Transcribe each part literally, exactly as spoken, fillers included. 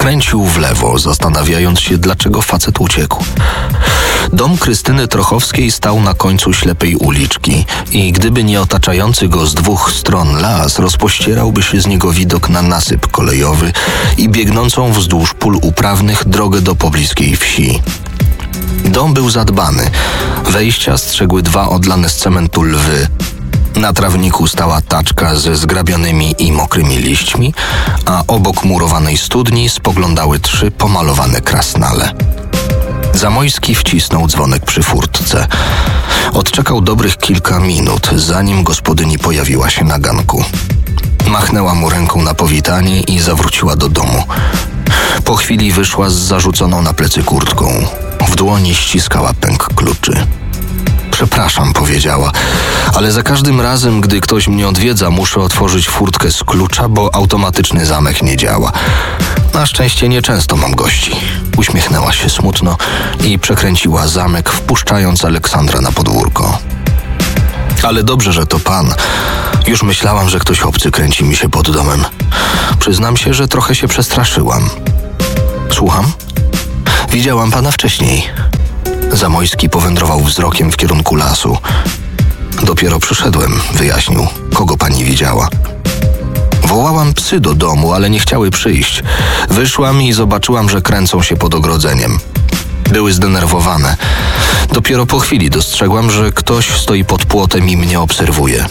skręcił w lewo, zastanawiając się, dlaczego facet uciekł. Dom Krystyny Trochowskiej stał na końcu ślepej uliczki i gdyby nie otaczający go z dwóch stron las, rozpościerałby się z niego widok na nasyp kolejowy i biegnącą wzdłuż pól uprawnych drogę do pobliskiej wsi. Dom był zadbany. Wejścia strzegły dwa odlane z cementu lwy. Na trawniku stała taczka ze zgrabionymi i mokrymi liśćmi, a obok murowanej studni spoglądały trzy pomalowane krasnale. Zamojski wcisnął dzwonek przy furtce. Odczekał dobrych kilka minut, zanim gospodyni pojawiła się na ganku. Machnęła mu ręką na powitanie i zawróciła do domu. Po chwili wyszła z zarzuconą na plecy kurtką. W dłoni ściskała pęk kluczy. Przepraszam, powiedziała, ale za każdym razem, gdy ktoś mnie odwiedza, muszę otworzyć furtkę z klucza, bo automatyczny zamek nie działa. Na szczęście nieczęsto mam gości. Uśmiechnęła się smutno i przekręciła zamek, wpuszczając Aleksandra na podwórko. Ale dobrze, że to pan. Już myślałam, że ktoś obcy kręci mi się pod domem. Przyznam się, że trochę się przestraszyłam. Słucham? Widziałam pana wcześniej. Zamojski powędrował wzrokiem w kierunku lasu. Dopiero przyszedłem, wyjaśnił. Kogo pani widziała? Wołałam psy do domu, ale nie chciały przyjść. Wyszłam i zobaczyłam, że kręcą się pod ogrodzeniem. Były zdenerwowane. Dopiero po chwili dostrzegłam, że ktoś stoi pod płotem i mnie obserwuje.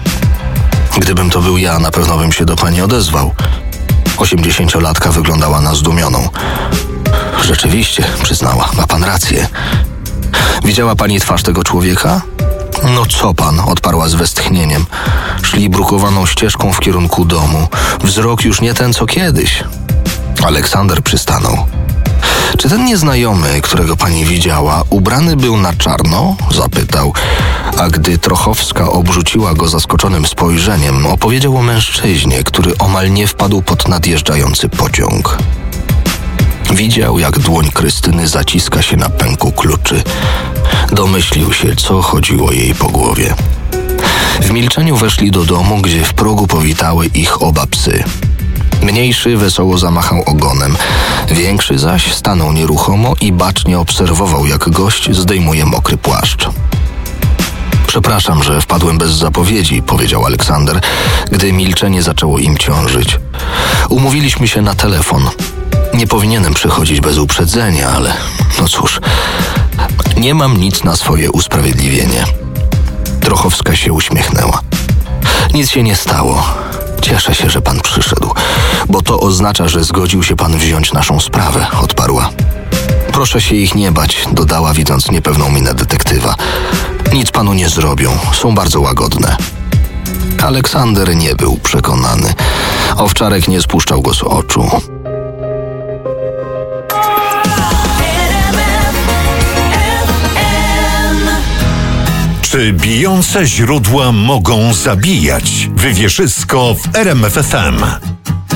Gdybym to był ja, na pewno bym się do pani odezwał. Osiemdziesięciolatka wyglądała na zdumioną. Rzeczywiście, przyznała, ma pan rację. Widziała pani twarz tego człowieka? No co pan, odparła z westchnieniem. Szli brukowaną ścieżką w kierunku domu. Wzrok już nie ten co kiedyś. Aleksander przystanął. Czy ten nieznajomy, którego pani widziała, ubrany był na czarno? Zapytał. A gdy Trochowska obrzuciła go zaskoczonym spojrzeniem, opowiedział o mężczyźnie, który omal nie wpadł pod nadjeżdżający pociąg. Widział, jak dłoń Krystyny zaciska się na pęku kluczy. Domyślił się, co chodziło jej po głowie. W milczeniu weszli do domu, gdzie w progu powitały ich oba psy. Mniejszy wesoło zamachał ogonem, większy zaś stanął nieruchomo i bacznie obserwował, jak gość zdejmuje mokry płaszcz. Przepraszam, że wpadłem bez zapowiedzi, powiedział Aleksander, gdy milczenie zaczęło im ciążyć. Umówiliśmy się na telefon. Nie powinienem przychodzić bez uprzedzenia, ale no cóż, nie mam nic na swoje usprawiedliwienie. Trochowska się uśmiechnęła. Nic się nie stało. Cieszę się, że pan przyszedł, bo to oznacza, że zgodził się pan wziąć naszą sprawę, odparła. Proszę się ich nie bać, dodała, widząc niepewną minę detektywa. Nic panu nie zrobią, są bardzo łagodne. Aleksander nie był przekonany. Owczarek nie spuszczał go z oczu. Czy bijące źródła mogą zabijać? Wywierzysko w R M F F M.